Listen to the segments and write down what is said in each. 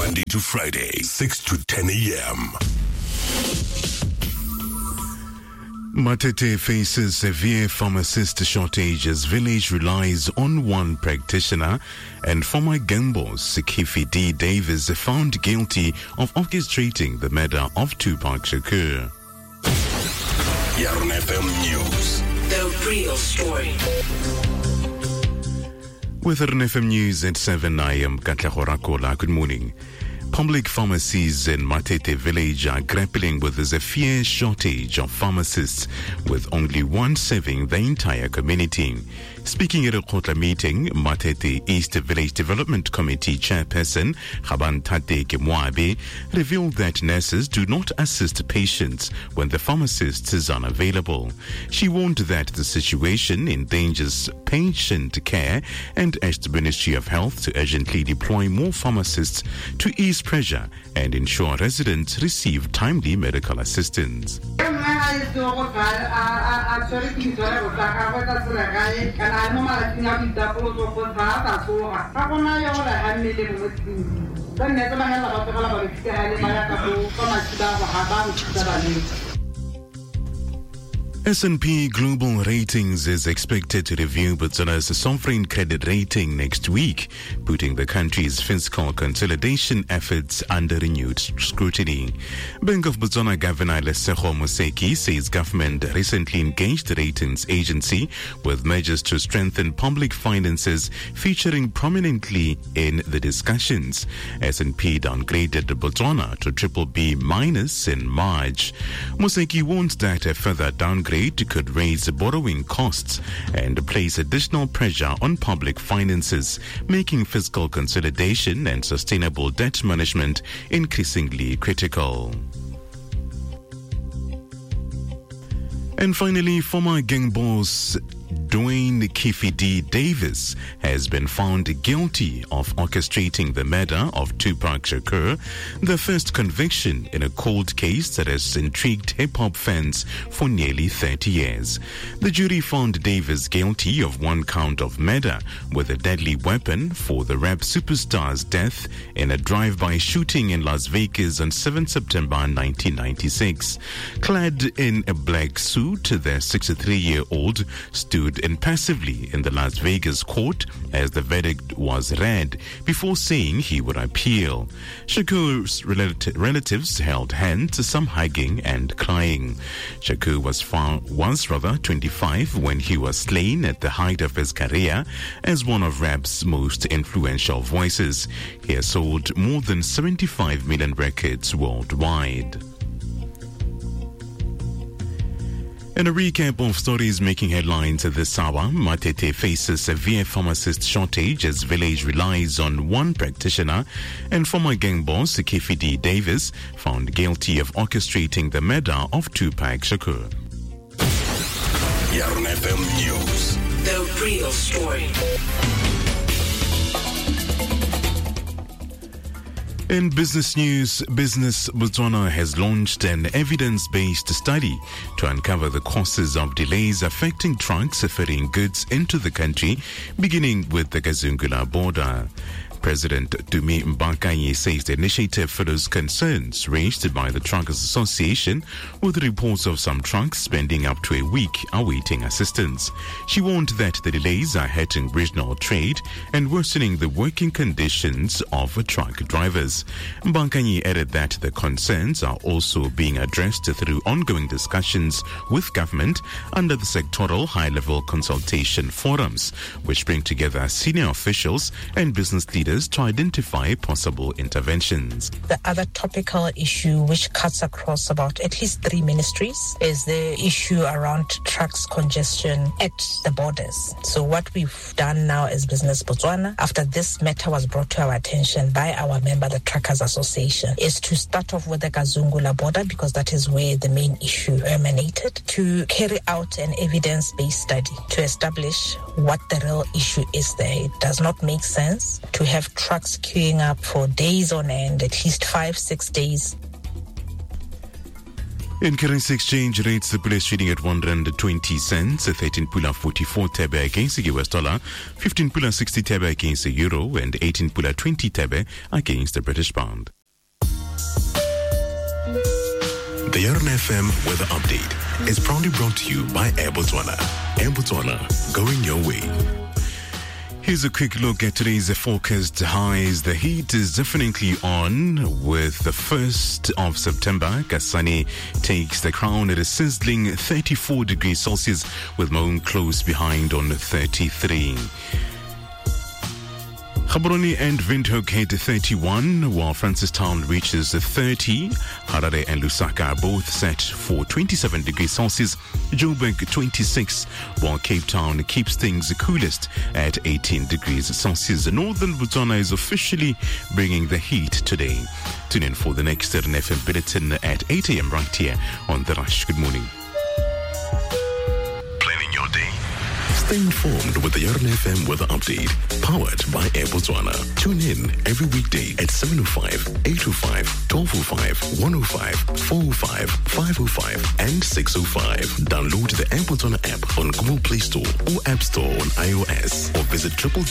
Monday to Friday, 6 to 10 a.m. Matete faces severe pharmacist shortage as village relies on one practitioner, and former gang boss Kifi D. Davis found guilty of orchestrating the murder of Tupac Shakur. Yarn FM News. The real story. With Yarn FM News at 7, I am Katla Rakola. Good morning. Public pharmacies in Matete village are grappling with a severe shortage of pharmacists, with only one serving the entire community. Speaking at a Kotla meeting, Matete East Village Development Committee Chairperson Khaban Tate Kemwabe revealed that nurses do not assist patients when the pharmacist is unavailable. She warned that the situation endangers patient care and urged the Ministry of Health to urgently deploy more pharmacists to ease pressure and ensure residents receive timely medical assistance. S&P Global Ratings is expected to review Botswana's sovereign credit rating next week, putting the country's fiscal consolidation efforts under renewed scrutiny. Bank of Botswana Governor Lesego Moseki says government recently engaged the ratings agency with measures to strengthen public finances featuring prominently in the discussions. S&P downgraded Botswana to BBB- in March. Moseki warns that a further downgrade could raise borrowing costs and place additional pressure on public finances, making fiscal consolidation and sustainable debt management increasingly critical. And finally, former gang boss Dwayne Kifi D. Davis has been found guilty of orchestrating the murder of Tupac Shakur, the first conviction in a cold case that has intrigued hip-hop fans for nearly 30 years. The jury found Davis guilty of one count of murder with a deadly weapon for the rap superstar's death in a drive-by shooting in Las Vegas on 7 September 1996. Clad in a black suit, the 63-year-old stood impassively in the Las Vegas court as the verdict was read before saying he would appeal. Shakur's relatives held hands, some hugging and crying. Shakur was 25 when he was slain at the height of his career as one of rap's most influential voices. He has sold more than 75 million records worldwide. In a recap of stories making headlines this hour, Matete faces severe pharmacist shortage as village relies on one practitioner, and former gang boss Kifi D. Davis found guilty of orchestrating the murder of Tupac Shakur. Yarn FM News. The real story. In business news, Business Botswana has launched an evidence-based study to uncover the causes of delays affecting trucks ferrying goods into the country, beginning with the Kazungula border. President Tumi Mbakanyi says the initiative follows concerns raised by the Truckers Association with reports of some trucks spending up to a week awaiting assistance. She warned that the delays are hurting regional trade and worsening the working conditions of truck drivers. Mbakanyi added that the concerns are also being addressed through ongoing discussions with government under the sectoral high-level consultation forums, which bring together senior officials and business leaders to identify possible interventions. The other topical issue which cuts across about at least 3 ministries is the issue around trucks congestion at the borders. So what we've done now as Business Botswana, after this matter was brought to our attention by our member, the Truckers Association, is to start off with the Kazungula border, because that is where the main issue emanated, to carry out an evidence-based study to establish what the real issue is there. It does not make sense to have trucks queuing up for days on end, at least 5-6 days. In currency exchange rates, the Pula is trading at R1.20, 13 Pula 44 Tebe against the US dollar, 15 Pula 60 Tebe against the euro, and 18 Pula 20 Tebe against the British pound. The Yarn FM weather update is proudly brought to you by Air Botswana. Air Botswana, going your way. Here's a quick look at today's forecast highs. The heat is definitely on with the 1st of September. Kasane takes the crown at a sizzling 34 degrees Celsius with Maun close behind on 33. Gaborone and Windhoek hit 31, while Francistown reaches 30. Harare and Lusaka are both set for 27 degrees Celsius. Joburg 26, while Cape Town keeps things coolest at 18 degrees Celsius. Northern Botswana is officially bringing the heat today. Tune in for the next FM bulletin at 8 a.m. right here on The Rush. Good morning. Planning your day. Stay informed with the Yarn FM weather update, powered by Air Botswana. Tune in every weekday at 7:05, 8:05, 12:05, 1:05, 4:05, 5:05, and 6:05. Download the Air Botswana app on Google Play Store or App Store on iOS, or visit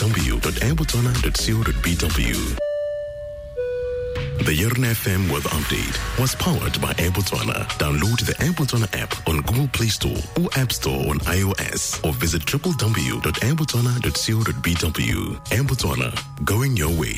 www.airbotswana.co.bw. The Yarn FM weather update was powered by Air Botswana. Download the Air Botswana app on Google Play Store or App Store on iOS, or visit www.airbotswana.co.bw. Air Botswana, going your way.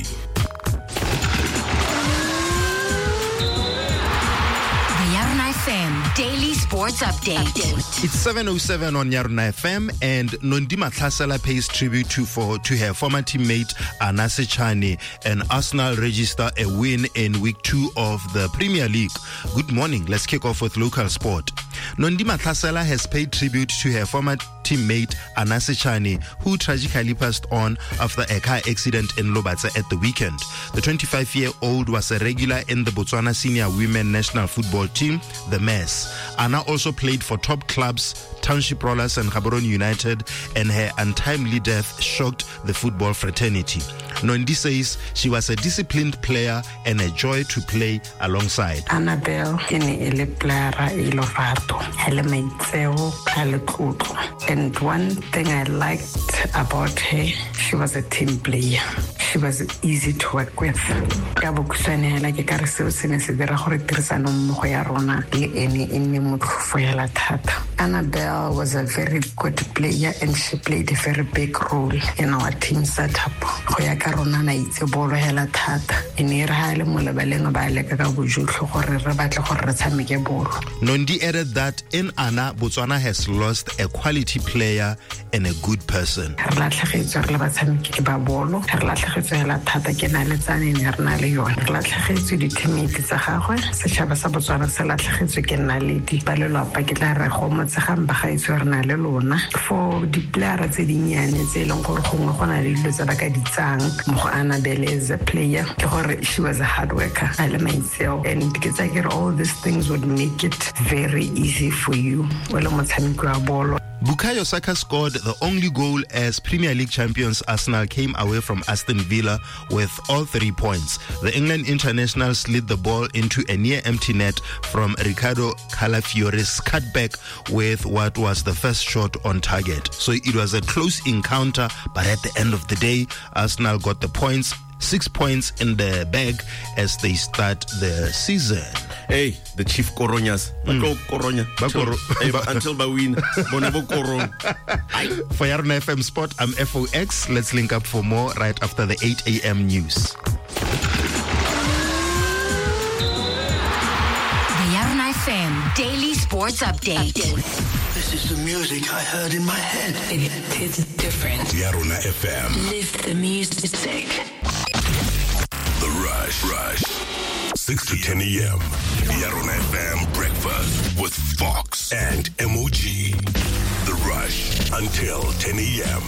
The Yarn FM Daily Sports Update. It's 7:07 on Yarn FM, and Nondima Tlhasela pays tribute to her former teammate Ana Sechane, and Arsenal register a win in week 2 of the Premier League. Good morning. Let's kick off with local sport. Nondima Tlhasela has paid tribute to her former teammate Ana Sechane, who tragically passed on after a car accident in Lobatse at the weekend. The 25-year-old was a regular in the Botswana senior women national football team, the MES. Ana also played for top clubs Township Rollers and Gaborone United, and her untimely death shocked the football fraternity. Nondi says she was a disciplined player and a joy to play alongside. Annabelle is player and one thing I liked about her, she was a team player. She was easy to work with. Annabelle was a very good player, and she played a very big role in our team setup. Nondi added that in Ana, Botswana has lost a quality player and a good person. For the players Annabelle is a player, she was a hard worker, and because I get all these things would make it very easy for you. Bukayo Saka scored the only goal as Premier League champions Arsenal came away from Aston Villa with all 3 points. The England international slid the ball into a near-empty net from Ricardo Calafiore's cutback with what was the first shot on target. So it was a close encounter, but at the end of the day, Arsenal got the points. 6 points in the bag as they start the season. Hey, the Chief Coronias. Until we win. For Yarn FM Sport, I'm FOX. Let's link up for more right after the 8 a.m. news. The Yarn FM Daily Sports Update. This is the music I heard in my head. It's different. Yarn FM. Live the music. The Rush. 6 to 10 a.m. Yarn FM breakfast with Fox and MOG. The Rush until 10 a.m.